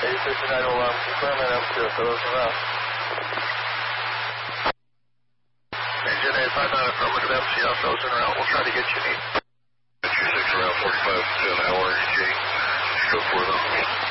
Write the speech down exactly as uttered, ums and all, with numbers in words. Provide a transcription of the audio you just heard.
eight fifty-nine alarm, confirm and up to frozen route. Engine eight five nine, affirmative M C L, frozen route. We'll try to get you neat. two six around forty-five to an hour, E J. Go for them.